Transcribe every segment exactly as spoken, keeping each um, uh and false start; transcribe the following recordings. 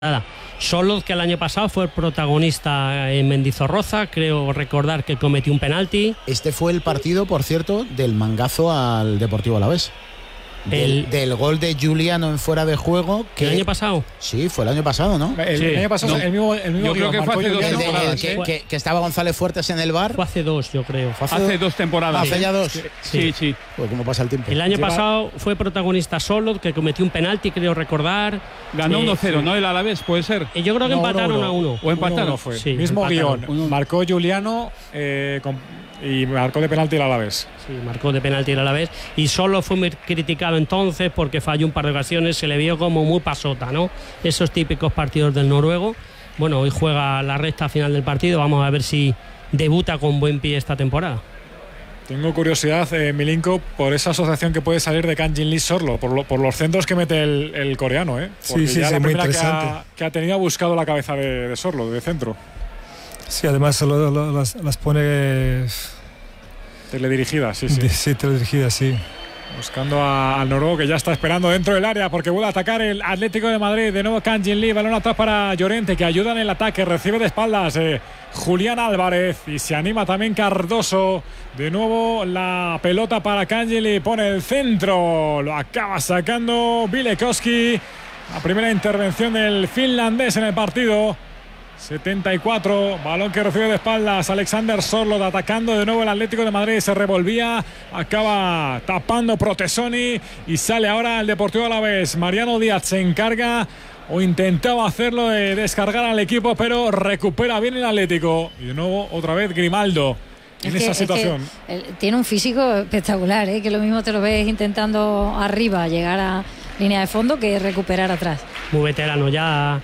Nada. Solo que el año pasado fue el protagonista en Mendizorroza, creo recordar que cometió un penalti. Este fue el partido, por cierto, del mangazo al Deportivo Alavés. Del, el, del gol de Giuliano en fuera de juego. Que, ¿El año pasado? Sí, fue el año pasado, ¿no? El, sí. el año pasado, no. el mismo, el mismo yo creo que fue hace dos el de, temporadas. el, que, que, que estaba González Fuertes en el V A R. Fue hace dos, yo creo. Hace, hace dos temporadas. ¿Hace ya dos? Sí, sí. sí. Pues cómo pasa el tiempo. El año Lleva... pasado fue protagonista solo, que cometió un penalti, creo recordar. Ganó eh, uno cero, sí. ¿no? El Alavés, ¿puede ser? Y yo creo que no, empataron uno, uno. a uno. O empataron. Uno, uno fue. Sí, mismo empataron. guión. Uno. Marcó Giuliano eh, con, y marcó de penalti el Alavés. Sí, marcó de penalti el Alavés. Y solo fue muy criticado entonces porque falló un par de ocasiones. Se le vio como muy pasota, ¿no? Esos típicos partidos del noruego. Bueno, hoy juega la recta final del partido. Vamos a ver si debuta con buen pie esta temporada. Tengo curiosidad, eh, Milinko, por esa asociación que puede salir de Kang Jin Lee Sorlo, por, lo, por los centros que mete el, el coreano, ¿eh? Porque sí, sí, ya sí, la muy primera que interesante. ha, que ha tenido ha buscado la cabeza de, de Sorlo, de centro. Sí, además lo, lo, las, las pone Teledirigida, sí, sí. Sí, teledirigida, sí. Buscando a, al noruego que ya está esperando dentro del área porque vuelve a atacar el Atlético de Madrid. De nuevo Kang Jin Lee, balón atrás para Llorente que ayuda en el ataque, recibe de espaldas eh, Julián Álvarez y se anima también Cardoso. De nuevo la pelota para Kang Jin Lee, pone el centro, lo acaba sacando Vilekoski. La primera intervención del finlandés en el partido. setenta y cuatro, balón que recibe de espaldas Alexander Sorloth, atacando de nuevo el Atlético de Madrid, se revolvía, acaba tapando Protesoni y sale ahora el Deportivo Alavés. Mariano Díaz se encarga o intentaba hacerlo de descargar al equipo, pero recupera bien el Atlético y de nuevo otra vez Grimaldo en es esa que, situación. Es que, el, tiene un físico espectacular, ¿eh? Que lo mismo te lo ves intentando arriba llegar a línea de fondo que recuperar atrás. Muy veterano ya.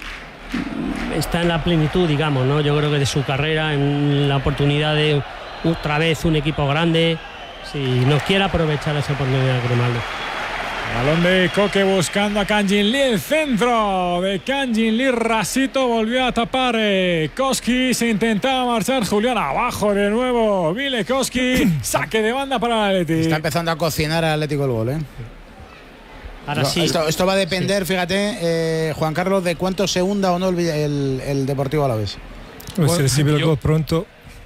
Está en la plenitud, digamos, ¿no? Yo creo que de su carrera, en la oportunidad de otra vez un equipo grande, si nos quiere aprovechar esa oportunidad, Grimaldo. Balón de Coque buscando a Kang Jin Lee, el centro de Kang Jin Lee, rasito, volvió a tapar eh, Koski, se intentaba marchar Julián, abajo de nuevo Vilekoski, saque de banda para el Atleti. Está empezando a cocinar al Atlético el gol, ¿eh? Ahora sí. Esto, esto va a depender, sí. fíjate, eh, Juan Carlos, de cuánto se hunda o no el, el, el Deportivo Alavés. Pues si recibe el gol pronto.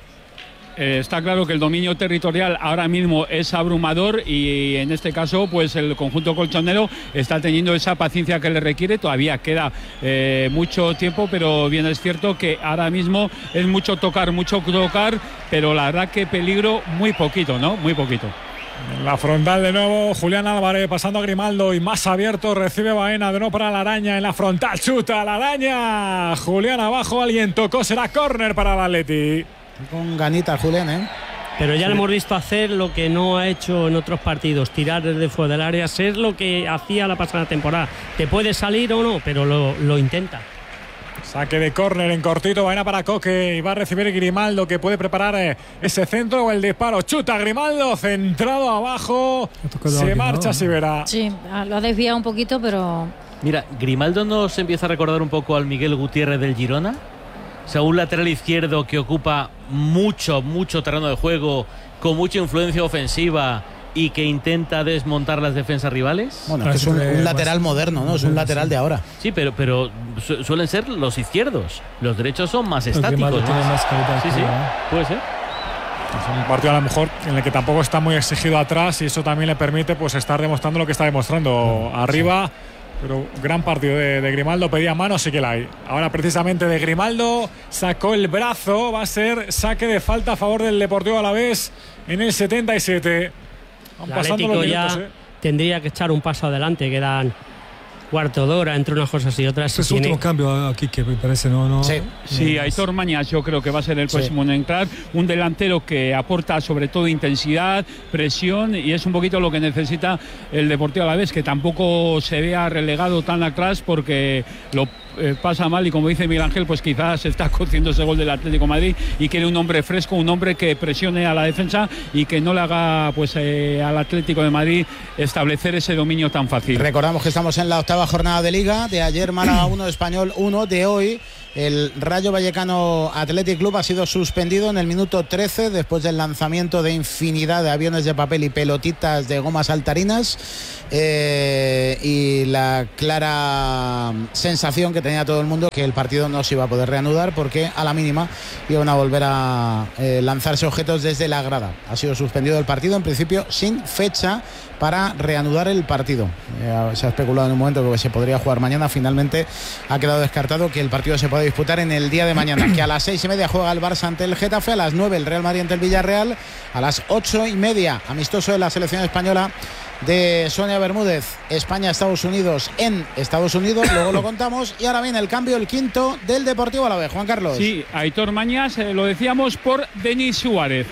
Eh, está claro que el dominio territorial ahora mismo es abrumador y en este caso pues el conjunto colchonero está teniendo esa paciencia que le requiere. Todavía queda eh, mucho tiempo, pero bien es cierto que ahora mismo es mucho tocar, mucho tocar, pero la verdad que peligro muy poquito, ¿no? Muy poquito. En la frontal de nuevo Julián Álvarez pasando a Grimaldo y más abierto recibe Baena de nuevo para la araña en la frontal, chuta la araña, Julián abajo, alguien tocó, será córner para el Atleti. Con ganita Julián, ¿eh? Pero ya sí. le hemos visto hacer lo que no ha hecho en otros partidos, tirar desde fuera del área, ser lo que hacía la pasada temporada. Te puede salir o no, pero lo, lo intenta. Saque de córner en cortito, Baena para Coque y va a recibir Grimaldo que puede preparar eh, ese centro o el disparo. Chuta Grimaldo, centrado abajo, se alguien, marcha ¿no? Sivera. Sí, lo ha desviado un poquito, pero... Mira, Grimaldo nos empieza a recordar un poco al Miguel Gutiérrez del Girona. O sea, un lateral izquierdo que ocupa mucho, mucho terreno de juego, con mucha influencia ofensiva y que intenta desmontar las defensas rivales. Bueno, es, que es un, un lateral moderno, ¿no? Es un lateral de ahora. Sí, pero, pero su suelen ser los izquierdos. Los derechos son más El estáticos. Grimaldo tiene más calidad. Sí, sí, ¿no? puede ser. Es un partido a lo mejor en el que tampoco está muy exigido atrás y eso también le permite pues estar demostrando lo que está demostrando arriba. Sí. Pero gran partido de, de Grimaldo, pedía mano, sí que la hay. Ahora precisamente de Grimaldo sacó el brazo, va a ser saque de falta a favor del Deportivo Alavés en el setenta y siete. El Atlético ya minutos, ¿eh? tendría que echar un paso adelante, quedan cuarto de hora entre unas cosas y otras. Es el último cambio aquí que me parece, ¿no? no sí, sí Aitor Mañas yo creo que va a ser el próximo sí. en entrar, un delantero que aporta sobre todo intensidad, presión y es un poquito lo que necesita el Deportivo Alavés, que tampoco se vea relegado tan atrás porque lo eh, pasa mal y como dice Miguel Ángel pues quizás está cociendo ese gol del Atlético de Madrid y quiere un hombre fresco, un hombre que presione a la defensa y que no le haga pues eh, al Atlético de Madrid establecer ese dominio tan fácil. Recordamos que estamos en la octava jornada de Liga, de ayer Málaga uno, Español uno, de hoy El Rayo Vallecano Athletic Club ha sido suspendido en el minuto trece después del lanzamiento de infinidad de aviones de papel y pelotitas de gomas saltarinas, eh, y la clara sensación que tenía todo el mundo que el partido no se iba a poder reanudar porque a la mínima iban a volver a eh, lanzarse objetos desde la grada. Ha sido suspendido el partido, en principio sin fecha para reanudar el partido. Eh, se ha especulado en un momento que se podría jugar mañana. Finalmente ha quedado descartado que el partido se pueda disputar en el día de mañana, que a las seis y media juega el Barça ante el Getafe, a las nueve el Real Madrid ante el Villarreal, a las ocho y media amistoso de la selección española de Sonia Bermúdez, España-Estados Unidos en Estados Unidos, luego lo contamos. Y ahora viene el cambio, el quinto del Deportivo Alavés. Juan Carlos. Sí, Aitor Mañas, eh, lo decíamos, por Denis Suárez.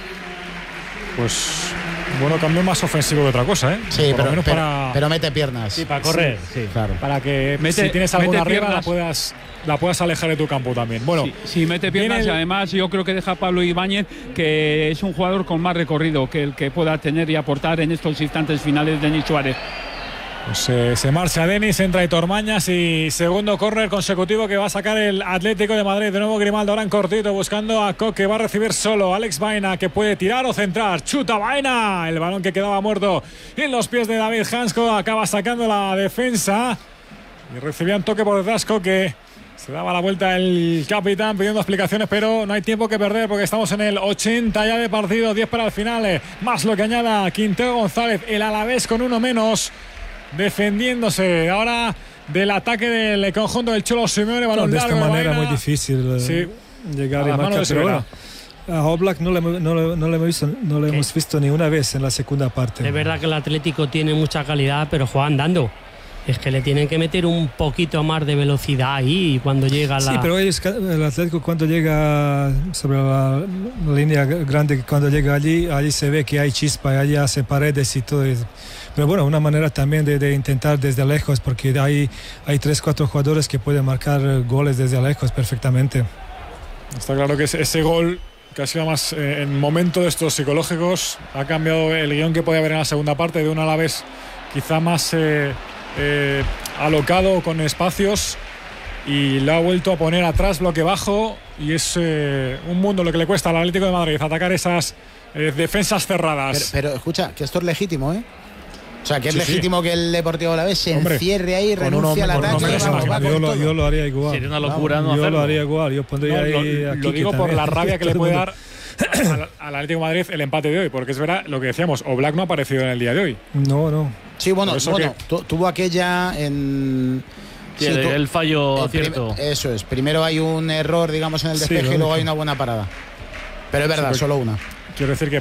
Pues bueno, cambio más ofensivo que otra cosa, ¿eh? Sí, pero, pero, para... pero mete piernas. Sí, para correr, sí, sí. Claro. Para que mete, si tienes alguna arriba piernas, la puedas, la puedas alejar de tu campo también. Bueno, sí, sí mete piernas el... y además yo creo que deja a Pablo Ibáñez, que es un jugador con más recorrido que el que pueda tener y aportar en estos instantes finales de Denis Suárez. Pues, eh, se marcha Denis, entra Aitor Mañas y segundo córner consecutivo que va a sacar el Atlético de Madrid. De nuevo Grimaldo ahora en cortito buscando a Coque, va a recibir solo Alex Baena, que puede tirar o centrar. Chuta Baena, el balón que quedaba muerto en los pies de David Hansko, acaba sacando la defensa y recibía un toque por detrás. Coque, se daba la vuelta el capitán pidiendo explicaciones, pero no hay tiempo que perder porque estamos en el ochenta ya de partido, diez para el final, más lo que añada Quintero González. El Alavés con uno menos, defendiéndose ahora del ataque del conjunto del Cholo Simeone. No, de esta manera muy difícil sí. llegar y marcar, pero bueno, a Oblak no le, no le, no le hemos visto, no le hemos visto ni una vez en la segunda parte. Es verdad que el Atlético tiene mucha calidad, pero juega andando. Es que le tienen que meter un poquito más de velocidad ahí cuando llega la... Sí, pero ellos, el Atlético cuando llega sobre la, la línea grande, cuando llega allí, allí se ve que hay chispa, allí hace paredes y todo eso. Pero bueno, una manera también de, de intentar desde lejos, porque hay, hay tres, cuatro jugadores que pueden marcar goles desde lejos perfectamente. Está claro que ese, ese gol que ha sido más eh, en momento de estos psicológicos ha cambiado el guión que podía haber en la segunda parte, de un Alavés quizá más eh, eh, alocado con espacios, y lo ha vuelto a poner atrás, bloque bajo, y es eh, un mundo lo que le cuesta al Atlético de Madrid atacar esas eh, defensas cerradas. Pero, pero escucha, que esto es legítimo, ¿eh? O sea, que es sí, legítimo sí. que el Deportivo Alavés se Hombre, encierre ahí, renuncie al ataque. Yo, lo, yo lo haría igual. Sería una locura Vamos, no yo hacerlo. lo haría igual. Yo pondría no, ahí lo, aquí lo digo por también. la rabia que le puede dar al, al Atlético de Madrid el empate de hoy, porque es verdad lo que decíamos, Oblak no ha aparecido en el día de hoy. No, no. Sí, bueno, bueno que... tuvo aquella en... Sí, el, el fallo el cierto. Prim, eso es, primero hay un error, digamos, en el despeje, sí, y luego que... hay una buena parada. Pero es verdad, sí, solo una. Quiero decir que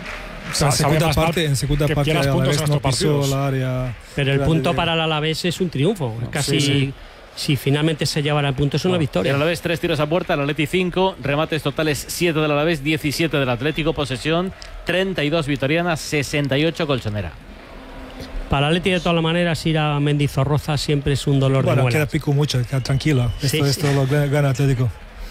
o sea, en segunda parte, en segunda que parte quieras puntos en no estos pisó partidos. la área. Pero el la punto de... para el Alavés es un triunfo. No, Casi, sí, sí. si finalmente se llevara el punto, es una El victoria. Alavés tres tiros a puerta, el Atleti cinco, remates totales siete del Alavés, diecisiete del Atlético, posesión treinta y dos vitoriana, sesenta y ocho colchonera. Para el Atleti, de todas maneras, ir a Mendizorroza siempre es un dolor bueno, de muela. queda pico mucho, queda tranquilo. Sí, esto, sí. esto lo gana Atlético.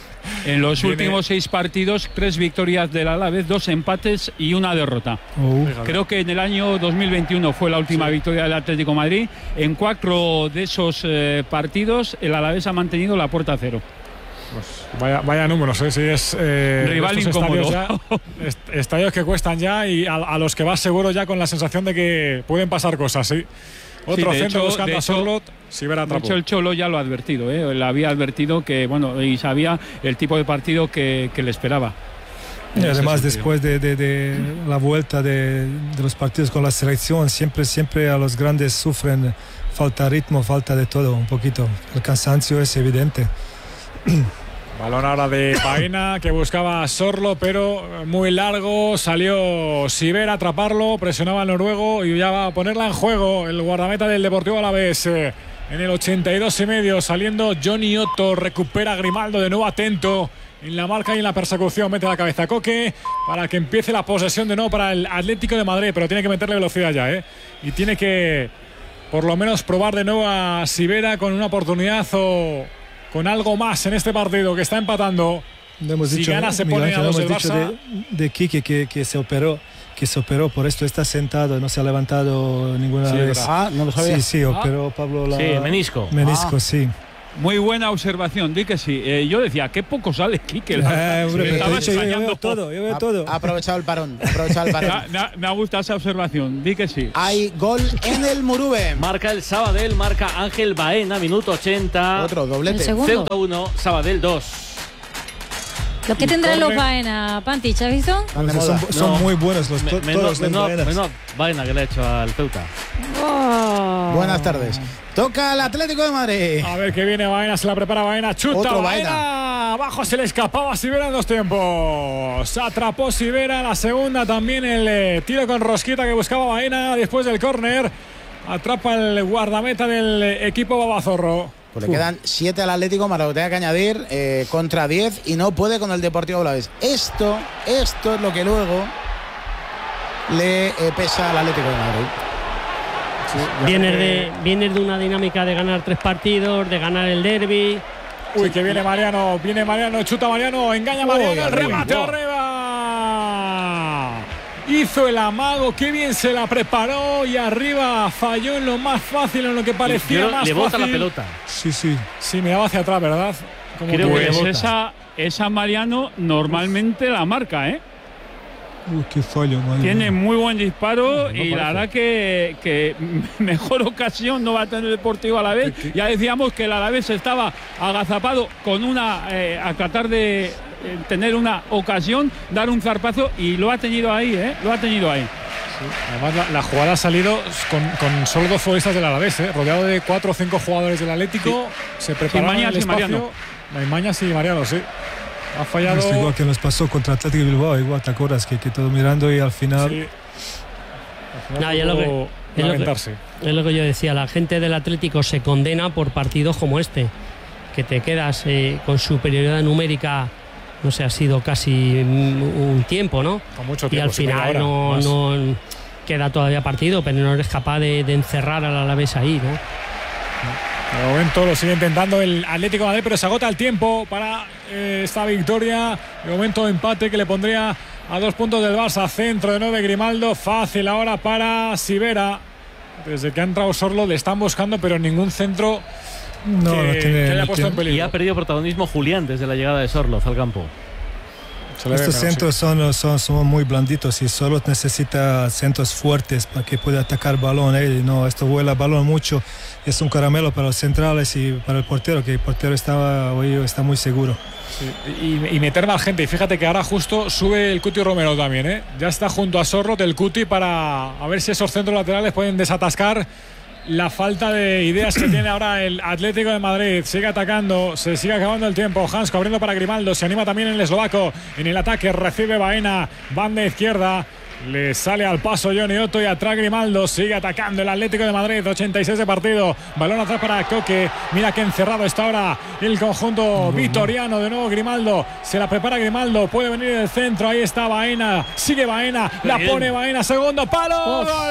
En los Viene... últimos seis partidos, tres victorias del Alavés, dos empates y una derrota. Uh. Creo que en el año dos mil veintiuno fue la última sí. victoria del Atlético de Madrid. En cuatro de esos eh, partidos, el Alavés ha mantenido la puerta a cero. Pues vaya, vaya números, ¿eh? Si es eh, rival incómodo. Estadios, ya, est estadios que cuestan ya, y a, a los que vas seguro ya con la sensación de que pueden pasar cosas, ¿sí? Otro sí, centro hecho, buscando a Sorlot, si verá De hecho, el Cholo ya lo ha advertido, ¿eh? Él había advertido que, bueno, y sabía el tipo de partido que, que le esperaba. Y además, después de, de, de la vuelta de, de los partidos con la selección, siempre, siempre a los grandes sufren falta de ritmo, falta de todo, un poquito. El cansancio es evidente. Balón ahora de Baena, que buscaba a Sorlo, pero muy largo. Salió Siver a atraparlo, presionaba al noruego y ya va a ponerla en juego el guardameta del Deportivo Alavés. Eh, en el ochenta y dos y medio, saliendo Johnny Otto, recupera Grimaldo, de nuevo atento en la marca y en la persecución. Mete la cabeza a Coque para que empiece la posesión de nuevo para el Atlético de Madrid, pero tiene que meterle velocidad ya, ¿eh? Y tiene que, por lo menos, probar de nuevo a Sivera con una oportunidad o con algo más en este partido que está empatando. Hemos si dicho, gana se Miguel pone Ángel, a dos hemos el dicho Barça. de, de Quique que, que se operó, que se operó, por esto está sentado, no se ha levantado ninguna Sí, vez. Ah, no lo sabía. Sí, sí, operó Pablo la... Sí, menisco. Menisco, Ah. sí. Muy buena observación, di que sí. Eh, yo decía, qué poco sale Quique. Eh, hombre, Me estaba dicho, yo extrañando. veo todo, yo veo todo. Ha aprovechado el parón. Ha aprovechado el parón. Me, me, me ha gustado esa observación, di que sí. Hay gol en el Murube. Marca el Sabadell, marca Ángel Baena, minuto ochenta. Otro doblete. El segundo. Ceuta uno, Sabadell dos. ¿Lo que tendrán corre. los Baena, Pantich, has visto? Van de Son, moda. son No. muy buenos los to- Menos, todos los menos, Baenas. menos Baena que le ha hecho al Ceuta. Oh. Buenas tardes. Toca el Atlético de Madrid. A ver que viene Baena, se la prepara Baena, chuta Otro Baena. Baena. Abajo se le escapaba a Sivera en dos tiempos. Atrapó Sivera la segunda, también el eh, tiro con rosquita que buscaba Baena después del córner. Atrapa el guardameta del eh, equipo Babazorro. Pues le quedan siete al Atlético, más lo que tenga que añadir eh, contra diez y no puede con el Deportivo Alavés. Esto, esto es lo que luego le eh, pesa al Atlético de Madrid. Vienes de, vienes de una dinámica de ganar tres partidos, de ganar el derbi. Uy, que viene Mariano, viene Mariano, chuta Mariano, engaña Mariano, Uy, el arriba. remate arriba. Hizo el amago, qué bien se la preparó y arriba falló en lo más fácil, en lo que parecía Yo- más le bota fácil. la pelota. Sí, sí. Sí, miraba hacia atrás, ¿verdad? Como Creo que- que le Pues bota. esa, esa Mariano normalmente la marca, ¿eh? Uy, qué fallo, madre Tiene mía. muy buen disparo No, no y la parece. verdad que, que mejor ocasión no va a tener el Deportivo Alavés. Ya decíamos que el Alavés estaba agazapado con una eh, a tratar de eh, tener una ocasión, dar un zarpazo y lo ha tenido ahí, ¿eh? Lo ha tenido ahí. Además, la, la jugada ha salido con, con solo dos futbolistas del Alavés, ¿eh? Rodeado de cuatro o cinco jugadores del Atlético. Se prepararon Mañas el y espacio. Mariano. No hay Mañas y Mariano, sí. Ha fallado. Es igual que nos pasó contra Atlético de Bilbao, igual te acuerdas que, que todo mirando y al final. Sí. Al final No, ya lo pudo que- es lo que- lamentarse. Es lo que yo decía, la gente del Atlético se condena por partidos como este, que te quedas eh, con superioridad numérica, no sé, ha sido casi un, un tiempo, ¿no? Con mucho Y tiempo. al sí, media final hora, no, más. no queda todavía partido, pero no eres capaz de, de encerrar al Alavés ahí, ¿no? De momento lo sigue intentando el Atlético de Madrid, pero se agota el tiempo para eh, esta victoria. De momento empate que le pondría a dos puntos del Barça. Centro de nueve Grimaldo. Fácil ahora para Sivera. Desde que ha entrado Sorlo le están buscando, pero ningún centro No, que, no tiene. que haya no puesto en tiene- Y peligro. ha perdido protagonismo Julián desde la llegada de Sorloz al campo. Se le ve Estos menos, centros son, son, son muy blanditos y solo necesita centros fuertes para que pueda atacar balón. ¿eh? No, esto vuela balón mucho. Es un caramelo para los centrales y para el portero, que el portero estaba, hoy está muy seguro. sí. Y, y meter más gente. Y fíjate que ahora justo sube el Cuti Romero también, ¿eh? Ya está junto a Sorlo del Cuti para a ver si esos centros laterales pueden desatascar la falta de ideas que tiene ahora el Atlético de Madrid. Sigue atacando, se sigue acabando el tiempo. Hansko abriendo para Grimaldo, se anima también el eslovaco en el ataque, recibe Baena, banda izquierda. Le sale al paso Johnny Otto y atrás Grimaldo. Sigue atacando el Atlético de Madrid. ochenta y seis de partido. Balón atrás para Coque. Mira que encerrado está ahora el conjunto vitoriano. De nuevo Grimaldo. Se la prepara Grimaldo. Puede venir del centro. Ahí está Baena. Sigue Baena. La Bien. pone Baena. Segundo palo. ¡Gol!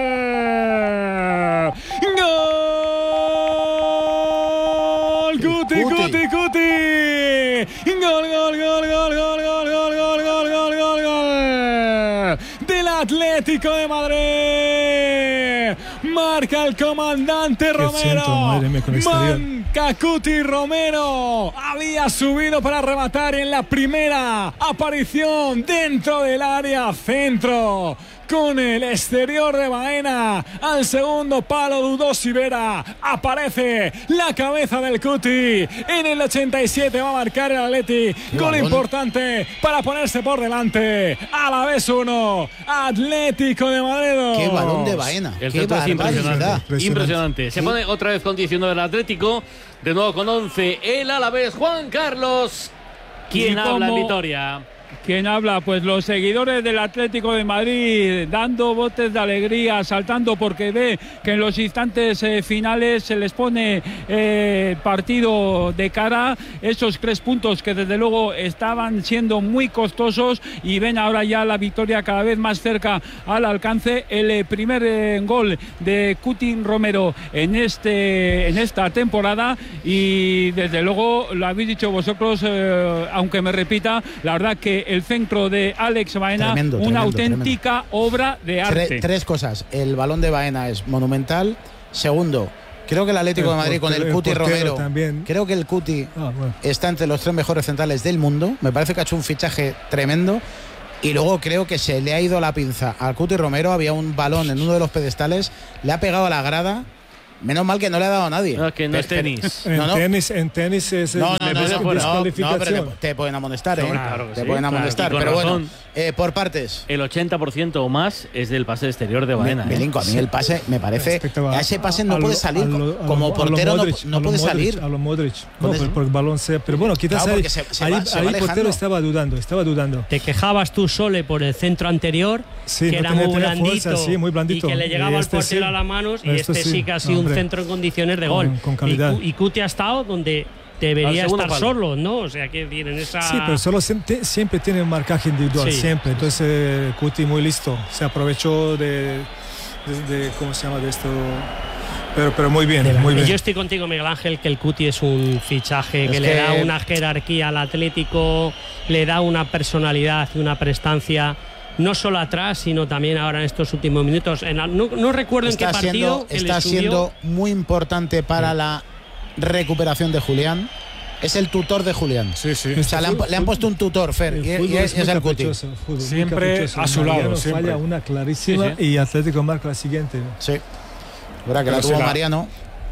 ¡Gol! ¡Cuti, Cuti. Cuti, Cuti! ¡Gol, gol, gol, gol, gol, gol, gol, gol, gol, gol, gol, gol! Del Atlético de Madrid. Marca el comandante Romero. centro, madre mía, con exterior. Manca Cuti Romero. Había subido para rematar en la primera aparición dentro del área centro. Con el exterior de Baena. Al segundo palo dudó Sivera. Aparece la cabeza del Cuti. En el ochenta y siete va a marcar el Atleti. Gol balón. importante para ponerse por delante. A la vez uno. Atlético de Madrid. Qué balón de Baena. El Qué centro es barbaridad. impresionante. Impresionante. Impresionante. Se pone otra vez con diecinueve el Atlético. De nuevo con once el Alavés. Juan Carlos. ¿Quién ¿Y habla en cómo? Vitoria? ¿Quién habla? Pues los seguidores del Atlético de Madrid, dando botes de alegría, saltando porque ve que en los instantes eh, finales se les pone eh, partido de cara, esos tres puntos que desde luego estaban siendo muy costosos y ven ahora ya la victoria cada vez más cerca al alcance. El eh, primer eh, gol de Cuti Romero en, este, en esta temporada y desde luego lo habéis dicho vosotros, eh, aunque me repita, la verdad que el centro de Alex Baena, Tremendo, una tremendo, auténtica obra de Tre- arte. tres cosas. El balón de Baena es monumental. Segundo, Creo que el Atlético el de Madrid portero, con el Cuti el portero Romero, también. creo que el Cuti Ah, bueno. está entre los tres mejores centrales del mundo. Me parece que ha hecho un fichaje tremendo. Y luego creo que se le ha ido la pinza al Cuti Romero. Había un balón en uno de los pedestales, le ha pegado a la grada. Menos mal que no le ha dado a nadie. No, que no es tenis. En No, no. tenis, en tenis es No, no, no, es no, no, no, descalificación. pero te, te pueden amonestar, ¿eh? Claro que te sí, pueden claro. amonestar, Y con pero bueno, razón. eh, por partes. El ochenta por ciento o más es del pase exterior de Baena. ¿eh? Belinco, a mí el pase me parece. Espectacular. A ese pase no A lo- puede salir. a lo- a lo- Como a lo portero no- Modric, no, a lo puede Modric, salir. A lo Modric. No, Con eso. por, por el balón sea. Pero bueno, quizás Claro, ahí, porque se- se ahí, va- se va ahí el portero alejando. estaba dudando, estaba dudando. Te quejabas tú, Sole, por el centro anterior, Sí, que no era tenía- muy tenía blandito, fuerza, sí, muy blandito. y que le llegaba Y al este portero sí. a las manos, y Esto este sí, sí. que ha sido No, un hombre. centro en condiciones de Con- gol. con calidad. Y, Cu- y Cuti ha estado donde debería Al segundo estar palo. solo, ¿no? O sea, que decir, en esa... Sí, pero solo siempre, siempre tiene un marcaje individual, Sí. siempre. Entonces, eh, Cuti muy listo. Se aprovechó de, de, de- ¿cómo se llama? De esto. Pero, pero muy bien, muy bien. Yo estoy contigo, Miguel Ángel, que el Cuti es un fichaje Es que, le que- da una jerarquía al Atlético, le da una personalidad y una prestancia, no solo atrás, sino también ahora en estos últimos minutos. En, no, no recuerdo en qué Está partido siendo, que está le subió. siendo muy importante para la recuperación de Julián. Es el tutor de Julián. Sí, sí. O sea, le han, le han puesto un tutor, Fer, El y, fútbol y es, muy es el Cuti. caprichoso, el fútbol muy Siempre caprichoso. a su lado, Mariano siempre. falla una clarísima Sí, sí. y Atlético marca la siguiente. Sí. Verdad que Pero la sí, tuvo la- Mariano.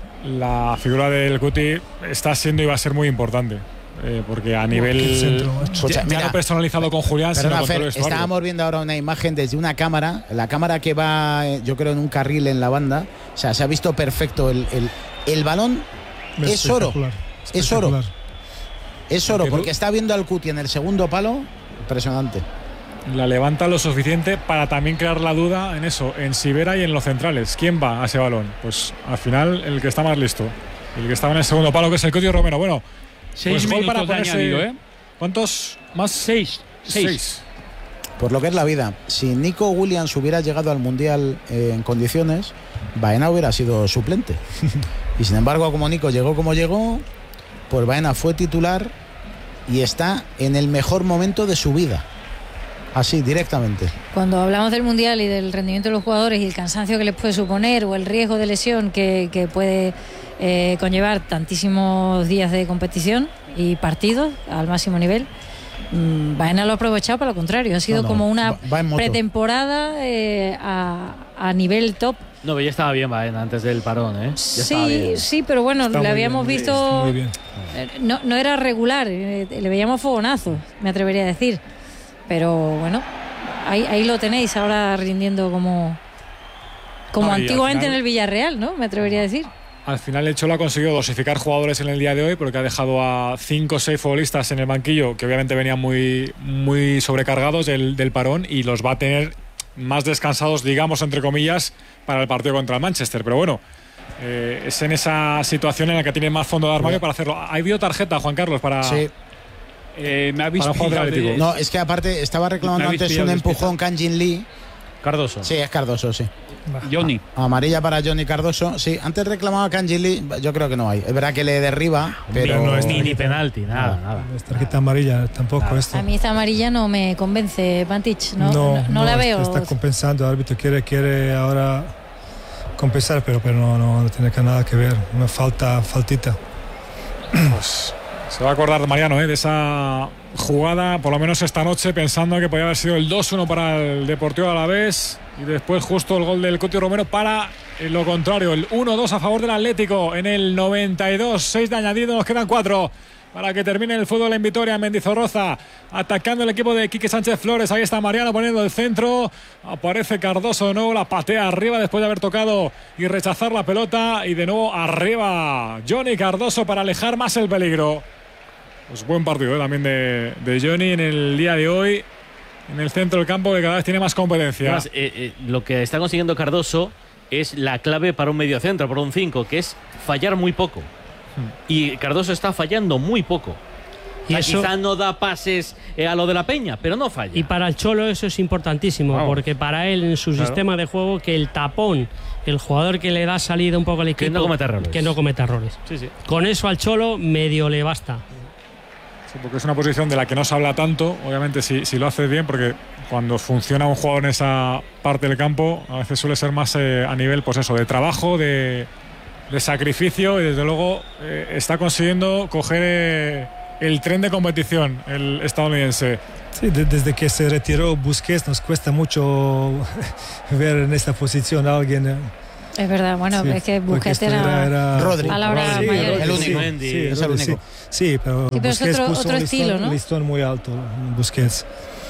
La figura del Cuti está siendo y va a ser muy importante. eh, porque a nivel qué centro, macho. Escucha, ya, ya mira, no personalizado con Julián, sino Perdona, con todo Fer, el vestuario. estábamos viendo ahora una imagen desde una cámara, la cámara que va, eh, yo creo, en un carril en la banda. O sea, se ha visto perfecto. El, el, el balón es oro. Espectacular, Es oro. espectacular. Es oro, Porque tú- porque está viendo al Cuti en el segundo palo. Impresionante. La levanta lo suficiente para también crear la duda en eso, en Sivera y en los centrales. ¿Quién va a ese balón? Pues al final el que está más listo. El que estaba en el segundo palo, que es el Cuti Romero. Bueno, Seis pues gol minutos para de ponerse- añadido, ¿eh? ¿Cuántos más? Seis. Seis. Seis. Por lo que es la vida. Si Nico Williams hubiera llegado al Mundial eh, en condiciones, Baena hubiera sido suplente. Y sin embargo, como Nico llegó como llegó, pues Baena fue titular y está en el mejor momento de su vida. Así, directamente. Cuando hablamos del Mundial y del rendimiento de los jugadores y el cansancio que les puede suponer o el riesgo de lesión que, que puede eh, conllevar tantísimos días de competición y partidos al máximo nivel, mmm, Baena lo ha aprovechado para lo contrario. Ha sido No, no, como una va- va en moto. pretemporada eh, a, a nivel top. No, pero ya estaba bien Baena antes del parón, ¿eh? Ya estaba Sí, bien. sí, pero bueno, Está le muy habíamos bien, visto... está muy bien. Eh, No, no era regular, eh, le veíamos fogonazo, me atrevería a decir. Pero bueno, ahí, ahí lo tenéis ahora rindiendo como, como No, y al antiguamente final- en el Villarreal, ¿no? Me atrevería a decir. Al final el Cholo ha conseguido dosificar jugadores en el día de hoy porque ha dejado a cinco o seis futbolistas en el banquillo que obviamente venían muy, muy sobrecargados del, del parón y los va a tener más descansados, digamos, entre comillas, para el partido contra el Manchester. Pero bueno, eh, es en esa situación en la que tiene más fondo de armario para hacerlo. ¿Ha habido tarjeta, Juan Carlos, para, Sí. Eh, me habéis para un jugador pillado atlético? de- No, es que aparte estaba reclamando Me habéis antes pillado un despistado. empujón Kanjin Lee. Cardoso. Sí, es Cardoso, sí. Johnny. Amarilla para Johnny Cardoso. Sí, antes reclamaba Kanjin Lee. Yo creo que no hay. Es verdad que le derriba, pero no es Ni, ni penalti, nada, nada. No es tarjeta amarilla tampoco esto. A mí esta amarilla no me convence, Pantich. No, no, no la veo. Está, está compensando, el árbitro quiere, quiere ahora compensar, pero, pero no, no, no tiene que nada que ver. Una falta, faltita. Pues se va a acordar Mariano, ¿eh? De esa jugada, por lo menos esta noche, pensando que podía haber sido el dos uno para el Deportivo Alavés y después justo el gol del Cuti Romero para eh, lo contrario, el uno dos a favor del Atlético en el noventa y dos, seis de añadido, nos quedan cuatro para que termine el fútbol en Vitoria, en Mendizorroza, atacando el equipo de Quique Sánchez Flores. Ahí está Mariano poniendo el centro, aparece Cardoso de nuevo, la patea arriba después de haber tocado y rechazar la pelota, y de nuevo arriba Johnny Cardoso para alejar más el peligro. Pues buen partido, ¿eh? También de, de Johnny en el día de hoy en el centro del campo, que cada vez tiene más competencia. Además, eh, eh, lo que está consiguiendo Cardoso es la clave para un mediocentro, para un cinco, que es fallar muy poco. Y Cardoso está fallando muy poco. Y O sea, eso- quizá no da pases eh, a lo de la Peña, pero no falla. Y para el Cholo eso es importantísimo, Vamos. porque para él en su Claro. sistema de juego, que el tapón, el jugador que le da salida un poco al equipo, Que no cometa errores. que no cometa errores. Sí, sí. Con eso al Cholo medio le basta. Sí, porque es una posición de la que no se habla tanto, obviamente si, si lo haces bien, porque cuando funciona un jugador en esa parte del campo, a veces suele ser más eh, a nivel, pues eso, de trabajo, de, de sacrificio y desde luego eh, está consiguiendo coger eh, el tren de competición el estadounidense. Sí, de, desde que se retiró Busquets nos cuesta mucho ver en esta posición a alguien. Eh, Es verdad, bueno, sí, es que Busquets era, era Rodri, palabra sí, mayor. el único. Sí, sí, es el único. Sí, sí, pero, sí, pero Busquets es otro, puso otro un estilo, listón, ¿no? un listón muy alto, Busquets.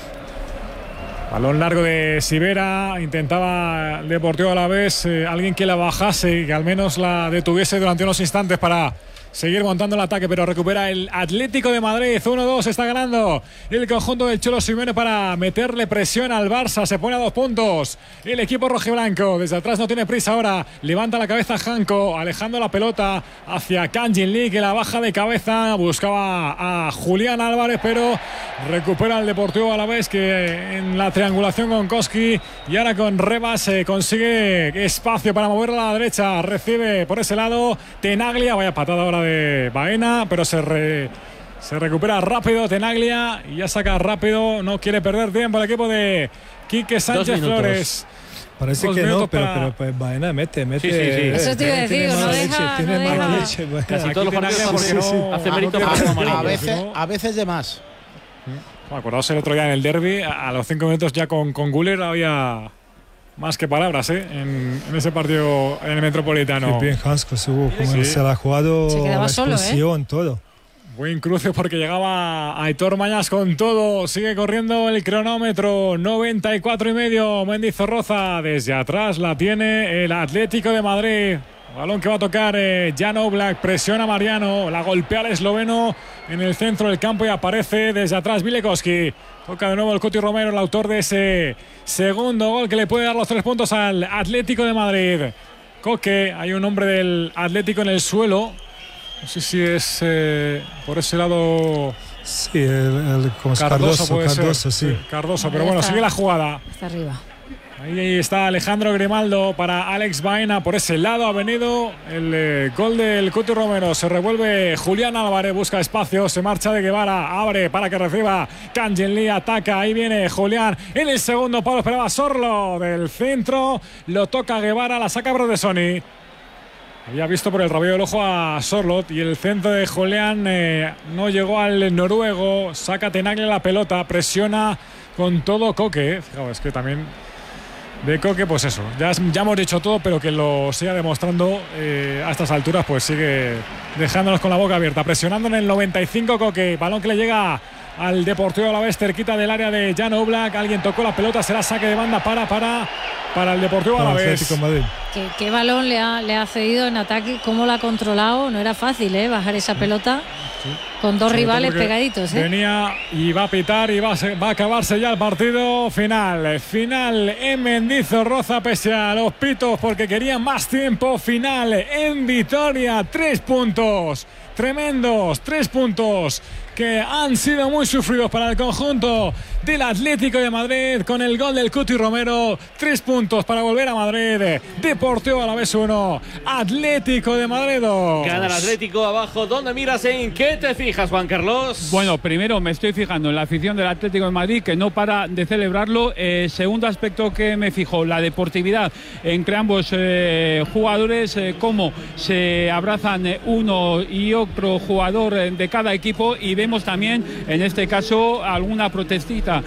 Balón largo de Sivera, intentaba el Deportivo Alavés, eh, alguien que la bajase y que al menos la detuviese durante unos instantes para seguir montando el ataque, pero recupera el Atlético de Madrid. uno dos está ganando el conjunto del Cholo Simeone para meterle presión al Barça. Se pone a dos puntos el equipo rojiblanco. Desde atrás no tiene prisa ahora. Levanta la cabeza Janko, alejando la pelota hacia Kang Jin Lee, que la baja de cabeza. Buscaba a Julián Álvarez, pero recupera el Deportivo Alavés, que en la triangulación con Koski y ahora con Rebas eh, consigue espacio para moverla a la derecha. Recibe por ese lado Tenaglia. Vaya patada ahora de Baena, pero se, re, se recupera rápido Tenaglia y ya saca rápido, no quiere perder tiempo el equipo de Quique Sánchez Flores. Parece Dos que no, pero, para... pero pues Baena mete, mete. Sí, sí, sí. Eh, Eso te iba a decir, tiene no mala deja, leche, no tiene deja. mala leche. Baena. Casi Aquí todos los Tenaglia partidos porque sí, sí. no- hace no mérito quiere para perder no tiempo, A amarillo. veces, ¿no? a veces de más. Bueno, acordaos el otro día en el derbi, a los cinco minutos ya con, con Güler había más que palabras ¿eh? en, en ese partido en el Metropolitano. Qué bien Hansko subo, como Sí. se la ha jugado, Se quedaba la solo, ¿eh? expulsión, todo. Buen cruce porque llegaba Aitor Mañas con todo. Sigue corriendo el cronómetro. noventa y cuatro y medio. Mendizorroza desde atrás la tiene el Atlético de Madrid. Balón que va a tocar eh, Jan Oblak. Presiona a Mariano. La golpea al esloveno en el centro del campo y aparece desde atrás Vilekowski. Toca de nuevo el Cuti Romero, el autor de ese segundo gol que le puede dar los tres puntos al Atlético de Madrid. Coque, hay un hombre del Atlético en el suelo. No sé si es eh, por ese lado Sí, el, el como es Cardoso, Cardoso, puede Cardoso, ser. sí. Cardoso, Ahí pero bueno, está. sigue la jugada. Está arriba. Ahí está Alejandro Grimaldo para Alex Baena. Por ese lado ha venido el eh, gol del Cuti Romero. Se revuelve Julián Álvarez, busca espacio, se marcha de Guevara, abre para que reciba Kang Jin Lee, ataca, ahí viene Julián en el segundo palo, esperaba Sorlo del centro, lo toca Guevara, la saca Brodesoni. Había visto por el rabillo del ojo a Sorlot y el centro de Julián eh, no llegó al noruego. Saca Tenaglia la pelota, presiona con todo Coque. Eh. Fijaos, es que también de Coque, pues eso, ya, ya hemos dicho todo, pero que lo siga demostrando eh, a estas alturas, pues sigue dejándonos con la boca abierta. Presionando en el noventa y cinco Coque, balón que le llega al Deportivo Alavés, cerquita del área de Jan Oblak. Alguien tocó la pelota, será saque de banda para, para, para el Deportivo Para Alavés. Atlético de Madrid. ¿Qué, qué balón le ha, le ha cedido en ataque? ¿Cómo lo ha controlado? No era fácil, ¿eh? Bajar esa pelota con dos Sobre rivales todo porque pegaditos, ¿eh? Venía y va a pitar y va a, se- va a acabarse ya el partido final. Final en Mendizorroza, pese a los pitos, porque querían más tiempo. Final en Vitoria, tres puntos. Tremendos, tres puntos que han sido muy sufridos para el conjunto del Atlético de Madrid con el gol del Cuti Romero. Tres puntos para volver a Madrid. Deportivo Alavés uno, Atlético de Madrid dos. Gana el Atlético abajo. ¿Dónde miras? ¿En qué te fijas, Juan Carlos? Bueno, primero me estoy fijando en la afición del Atlético de Madrid, que no para de celebrarlo. Eh, segundo aspecto que me fijo, la deportividad entre ambos eh, jugadores, eh, cómo se abrazan eh, uno y otro jugador eh, de cada equipo, y vemos también en este caso alguna protestita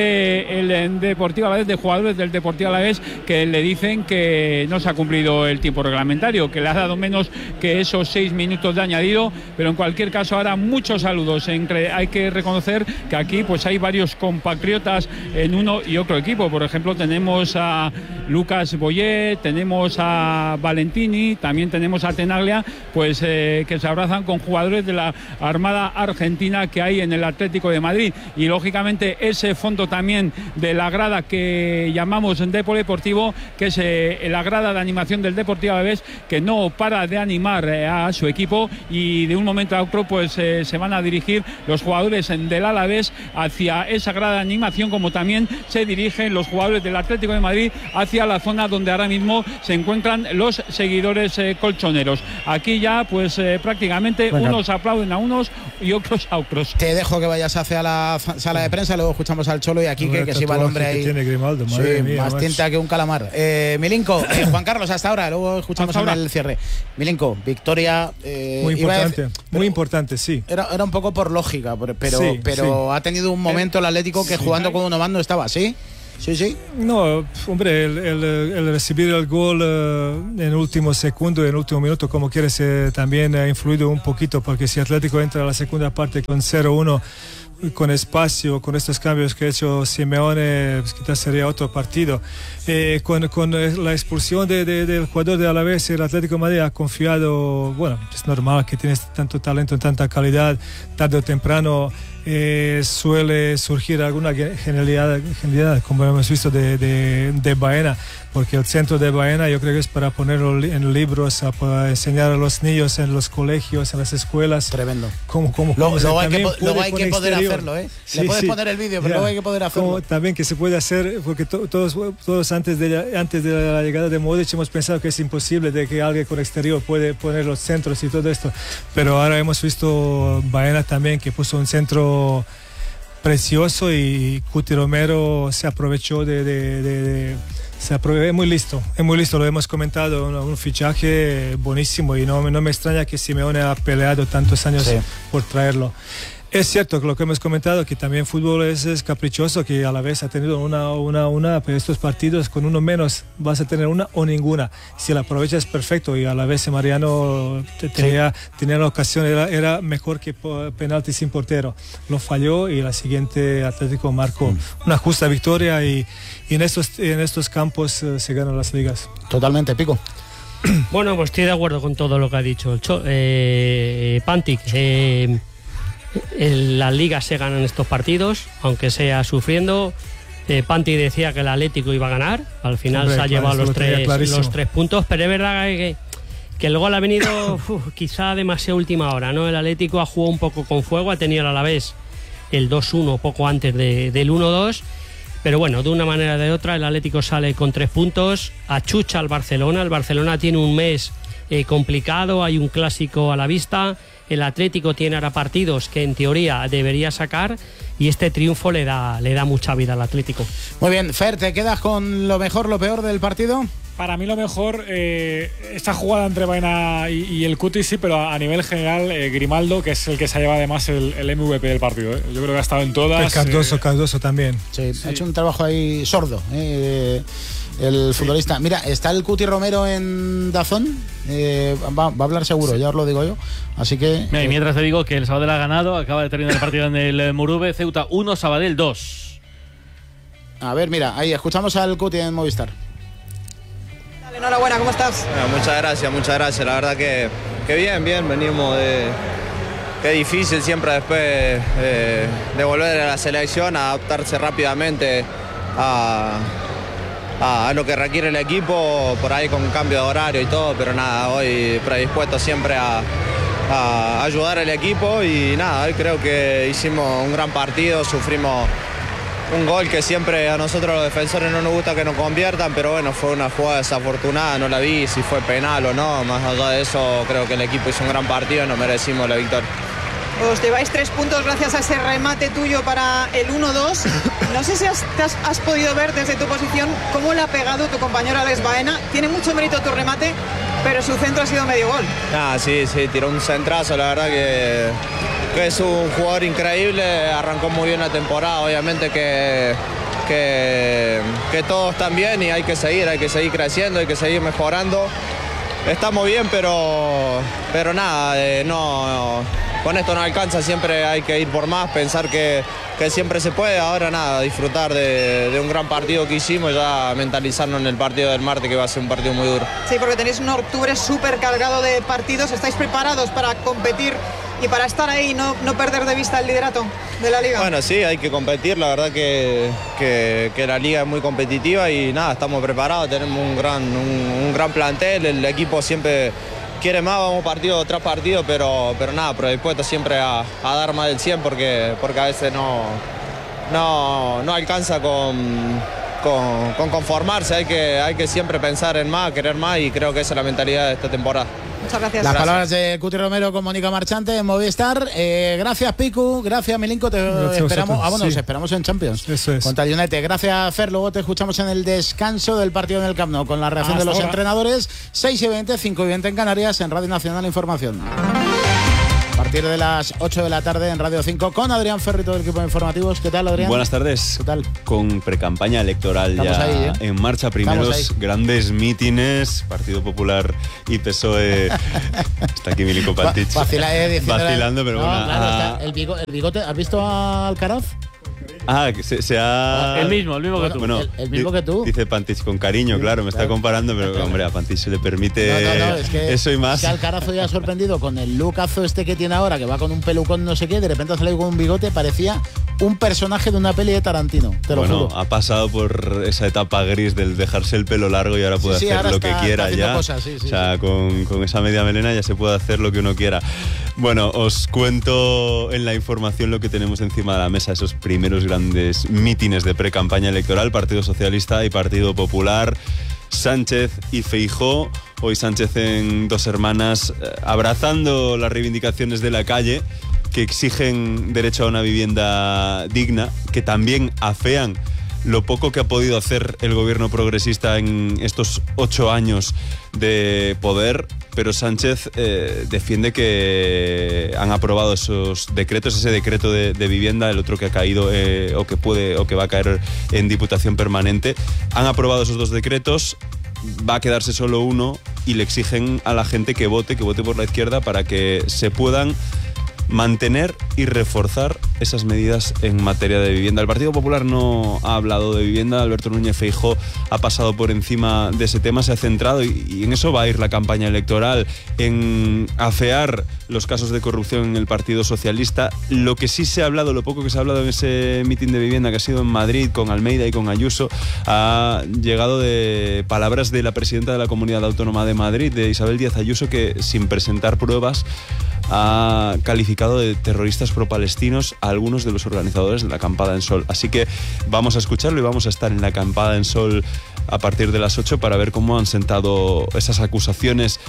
del Deportivo Alavés, de jugadores del Deportivo Alavés, que le dicen que no se ha cumplido el tiempo reglamentario, que le ha dado menos que esos seis minutos de añadido. Pero en cualquier caso, ahora muchos saludos. Entre, hay que reconocer que aquí pues hay varios compatriotas en uno y otro equipo. Por ejemplo, tenemos a Lucas Boyet, tenemos a Valentini, también tenemos a Tenaglia, pues eh, que se abrazan con jugadores de la Armada Argentina que hay en el Atlético de Madrid. Y lógicamente ese fondo también de la grada que llamamos de polideportivo, que es eh, la grada de animación del Deportivo Alavés, que no para de animar eh, a su equipo, y de un momento a otro pues eh, se van a dirigir los jugadores del Alavés hacia esa grada de animación, como también se dirigen los jugadores del Atlético de Madrid hacia la zona donde ahora mismo se encuentran los seguidores eh, colchoneros. Aquí ya pues eh, prácticamente Venga. unos aplauden a unos y otros a otros. Te dejo que vayas hacia la f- sala de prensa, luego escuchamos al Cholo y aquí que, El que se va el hombre tatuaje ahí. que tiene Grimaldo, madre Sí, mía, más macho. tinta que un calamar. Eh, Milinko, eh, Juan Juan Carlos, hasta ahora, luego escuchamos ahora el cierre. Milenko, victoria. Eh, muy importante, decir, muy importante, sí. Era, era un poco por lógica, pero, sí, pero sí. ha tenido un momento el Atlético que sí. jugando con uno más no estaba así. Sí, sí. No, hombre, el, el, el recibir el gol uh, en último segundo, en último minuto, como quieres, eh, también ha influido un poquito, porque si Atlético entra a la segunda parte con cero uno, con espacio, con estos cambios que ha hecho Simeone, pues quizás sería otro partido. Eh, con, con la expulsión de, de, del jugador de Alavés, el Atlético de Madrid ha confiado, bueno, es normal que tienes tanto talento, tanta calidad, tarde o temprano eh, suele surgir alguna genialidad, genialidad como hemos visto de, de, de Baena, porque el centro de Baena yo creo que es para ponerlo en libros, para enseñar a los niños en los colegios, en las escuelas. Tremendo. Cómo, cómo, luego, cómo luego hay que, luego hay que poder hacerlo, ¿eh? Sí, Le puedes sí. poner el vídeo, pero yeah. luego hay que poder hacerlo. Como también que se puede hacer, porque to, todos, todos antes, de, antes de la llegada de Modric hemos pensado que es imposible de que alguien con exterior puede poner los centros y todo esto, pero ahora hemos visto Baena también que puso un centro precioso y Cuti Romero se aprovechó de, de, de, de se aprovechó, es muy listo, es muy listo, lo hemos comentado, un, un fichaje buenísimo y no, no me extraña que Simeone ha peleado tantos años sí. por traerlo. Es cierto que lo que hemos comentado, que también fútbol es, es caprichoso, que a la vez ha tenido una, una, una, pero estos partidos con uno menos vas a tener una o ninguna. Si la aprovechas perfecto y a la vez Mariano tenía, sí. tenía la ocasión, era, era mejor que penalti sin portero. Lo falló y la siguiente Atlético marcó mm. una justa victoria y, y en, estos, en estos campos uh, se ganan las ligas. Totalmente, Pico. Bueno, pues estoy de acuerdo con todo lo que ha dicho el Cho, eh, Pantic. Eh, En las ligas se ganan estos partidos, aunque sea sufriendo. Eh, Panti decía que el Atlético iba a ganar, al final Hombre, se ha claro, llevado los tres, los tres puntos, pero es verdad que, que el gol ha venido uf, quizá demasiado última hora, ¿no? El Atlético ha jugado un poco con fuego, ha tenido a la vez el dos uno poco antes de, del uno dos, pero bueno, de una manera o de otra el Atlético sale con tres puntos, achucha al Barcelona. El Barcelona tiene un mes eh, complicado, hay un clásico a la vista. El Atlético tiene ahora partidos que en teoría debería sacar y este triunfo le da, le da mucha vida al Atlético. Muy bien, Fer, ¿te quedas con lo mejor, lo peor del partido? Para mí lo mejor, eh, esta jugada entre Baena y, y el Cuti, sí, pero a, a nivel general, eh, Grimaldo, que es el que se lleva además el, el M V P del partido. ¿eh? Yo creo que ha estado en todas. El Cardoso, eh, Cardoso también. Sí, sí, ha hecho un trabajo ahí sordo. Eh, el futbolista. Sí. Mira, está el Cuti Romero en Dazón. Eh, va, va a hablar seguro, sí. ya os lo digo yo. Así que. Mira, eh, y mientras te digo que el Sabadell ha ganado, acaba de terminar el partido en el Murube, Ceuta uno, Sabadell dos. A ver, mira, ahí escuchamos al Cuti en Movistar. Enhorabuena, ¿cómo estás? Bueno, muchas gracias, muchas gracias. La verdad que, que bien, bien, venimos de. Qué difícil siempre después eh, de volver a la selección, adaptarse rápidamente a. A, a lo que requiere el equipo, por ahí con cambio de horario y todo, pero nada, hoy predispuesto siempre a, a ayudar al equipo y nada, hoy creo que hicimos un gran partido, sufrimos un gol que siempre a nosotros los defensores no nos gusta que nos conviertan, pero bueno, fue una jugada desafortunada, no la vi si fue penal o no, más allá de eso creo que el equipo hizo un gran partido y nos merecimos la victoria. Os lleváis tres puntos gracias a ese remate tuyo para el uno dos. No sé si has, has, has podido ver desde tu posición cómo le ha pegado tu compañero Alex Baena. Tiene mucho mérito tu remate, pero su centro ha sido medio gol. Ah, sí, sí, tiró un centrazo, la verdad que, que es un jugador increíble, arrancó muy bien la temporada, obviamente que, que, que todos están bien y hay que seguir, hay que seguir creciendo, hay que seguir mejorando. Estamos bien, pero, pero nada, eh, no... no con esto no alcanza, siempre hay que ir por más, pensar que, que siempre se puede. Ahora nada, disfrutar de, de un gran partido que hicimos, ya mentalizarnos en el partido del martes, que va a ser un partido muy duro. Sí, porque tenéis un octubre súper cargado de partidos, ¿estáis preparados para competir y para estar ahí y no, no perder de vista el liderato de la liga? Bueno, sí, hay que competir, la verdad que, que, que la liga es muy competitiva y nada, estamos preparados, tenemos un gran, un, un gran plantel, el equipo siempre quiere más, vamos partido tras partido, pero, pero nada, predispuesto siempre a, a dar más del cien porque, porque a veces no, no, no alcanza con, con, con conformarse, hay que, hay que siempre pensar en más, querer más y creo que esa es la mentalidad de esta temporada. Muchas gracias. Las gracias. palabras de Cuti Romero con Mónica Marchante en Movistar. Eh, gracias, Picu. Gracias, Milinko. Te Gracias esperamos. Ah, bueno, sí. os esperamos en Champions. Eso es. Contra el United. Gracias, Fer. Luego te escuchamos en el descanso del partido en el Camp Nou con la reacción Hasta de los ahora. entrenadores. seis y veinte, cinco y veinte en Canarias, en Radio Nacional Información. A partir de las ocho de la tarde en Radio cinco con Adrián Ferrito del equipo de informativos. ¿Qué tal, Adrián? Buenas tardes. ¿Qué tal? Con precampaña electoral Estamos ya ahí, ¿eh? en marcha. Primeros Estamos ahí. grandes mítines, Partido Popular y P S O E. Está aquí Milinko Pantich. Vacila, eh, diciéndole- Vacilando, pero No, bueno. claro, ah, está el, bigo- el bigote. ¿Has visto a Alcaraz? ah, que se, se ha... El mismo, el mismo que Bueno, tú. Bueno, el- el mismo di- que tú. Dice Pantich con cariño, claro, me está Claro. comparando, pero Claro. hombre, a Pantich se le permite No, no, no, es que, eso y es más. que Alcaraz hoy ha sorprendido con el lookazo este que tiene ahora, que va con un pelucón no sé qué, de repente ha salido con un bigote, parecía un personaje de una peli de Tarantino, te lo Bueno, juro. ha pasado por esa etapa gris del dejarse el pelo largo y ahora puede Sí, sí, hacer ahora lo está- que quiera está haciendo ya. cosas, sí, sí, o sea, con, con esa media melena ya se puede hacer lo que uno quiera. Bueno, os cuento en la información lo que tenemos encima de la mesa, esos primeros grandes mítines de pre-campaña electoral, Partido Socialista y Partido Popular. Sánchez y Feijóo, hoy Sánchez en Dos Hermanas, eh, abrazando las reivindicaciones de la calle que exigen derecho a una vivienda digna, que también afean lo poco que ha podido hacer el gobierno progresista en estos ocho años de poder, pero Sánchez eh, defiende que han aprobado esos decretos, ese decreto de, de vivienda, el otro que ha caído eh, o que puede o que va a caer en Diputación Permanente. Han aprobado esos dos decretos, va a quedarse solo uno y le exigen a la gente que vote, que vote por la izquierda para que se puedan mantener y reforzar esas medidas en materia de vivienda. El Partido Popular no ha hablado de vivienda, Alberto Núñez Feijóo ha pasado por encima de ese tema, se ha centrado y, y en eso va a ir la campaña electoral, en afear los casos de corrupción en el Partido Socialista. Lo que sí se ha hablado, lo poco que se ha hablado en ese mitin de vivienda que ha sido en Madrid con Almeida y con Ayuso, ha llegado de palabras de la presidenta de la Comunidad Autónoma de Madrid, de Isabel Díaz Ayuso, que sin presentar pruebas ha calificado de terroristas pro-palestinos a algunos de los organizadores de la Acampada en Sol. Así que vamos a escucharlo y vamos a estar en la Acampada en Sol a partir de las ocho para ver cómo han sentado esas acusaciones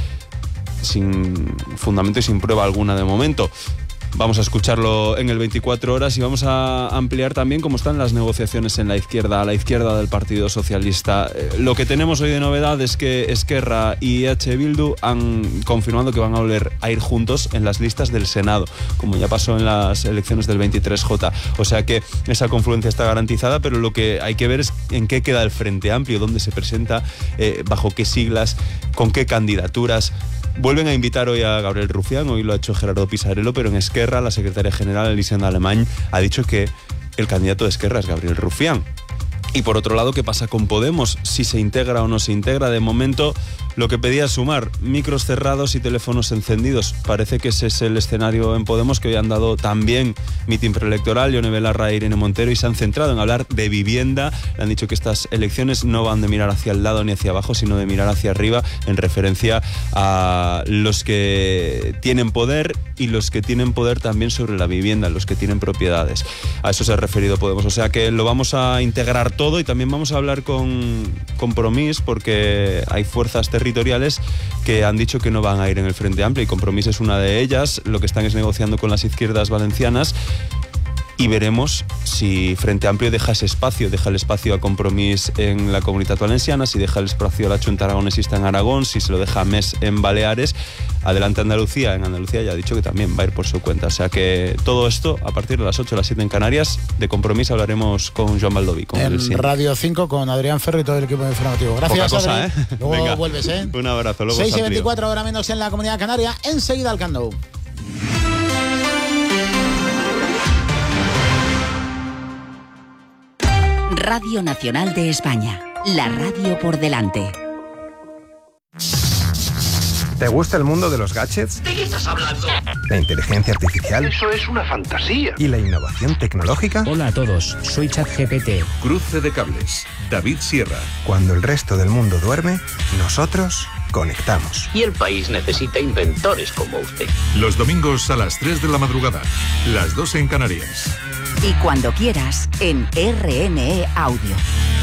sin fundamento y sin prueba alguna de momento. Vamos a escucharlo en el veinticuatro horas y vamos a ampliar también cómo están las negociaciones en la izquierda, a la izquierda del Partido Socialista. Eh, lo que tenemos hoy de novedad es que Esquerra y H. Bildu han confirmado que van a volver a ir juntos en las listas del Senado, como ya pasó en las elecciones del veintitrés J. O sea que esa confluencia está garantizada, pero lo que hay que ver es en qué queda el Frente Amplio, dónde se presenta, eh, bajo qué siglas, con qué candidaturas. Vuelven a invitar hoy a Gabriel Rufián, hoy lo ha hecho Gerardo Pisarello, pero en Esquerra la secretaria general Elisenda Alemany ha dicho que el candidato de Esquerra es Gabriel Rufián. Y por otro lado, ¿qué pasa con Podemos? Si se integra o no se integra. De momento, lo que pedía es sumar micros cerrados y teléfonos encendidos. Parece que ese es el escenario en Podemos, que hoy han dado también mitin preelectoral, Ione Belarra e Irene Montero, y se han centrado en hablar de vivienda. Le han dicho que estas elecciones no van de mirar hacia el lado ni hacia abajo, sino de mirar hacia arriba, en referencia a los que tienen poder y los que tienen poder también sobre la vivienda, los que tienen propiedades. A eso se ha referido Podemos. O sea que lo vamos a integrar todo y también vamos a hablar con Compromís, porque hay fuerzas territoriales que han dicho que no van a ir en el Frente Amplio y Compromís es una de ellas. Lo que están es negociando con las izquierdas valencianas y veremos si Frente Amplio deja ese espacio, deja el espacio a Compromís en la Comunitat Valenciana, si deja el espacio a la Chunta Aragonesista en Aragón, si se lo deja a M E S en Baleares. Adelante Andalucía, en Andalucía ya ha dicho que también va a ir por su cuenta. O sea que todo esto a partir de las ocho, las siete en Canarias. De Compromís hablaremos con Joan Baldoví. Con en el sí. Radio cinco con Adrián Ferro y todo el equipo informativo. Gracias, Poca cosa, Adri. ¿eh? Luego Venga. vuelves, ¿eh? Un abrazo, luego seis y os amplío. veinticuatro, ahora menos en la Comunidad Canaria. Enseguida al Camp Nou. Radio Nacional de España, la radio por delante. ¿Te gusta el mundo de los gadgets? ¿De qué estás hablando? ¿La inteligencia artificial? Eso es una fantasía. ¿Y la innovación tecnológica? Hola a todos, soy ChatGPT. Cruce de cables, David Sierra. Cuando el resto del mundo duerme, nosotros conectamos. Y el país necesita inventores como usted. Los domingos a las tres de la madrugada, las dos en Canarias. Y cuando quieras, en R N E Audio.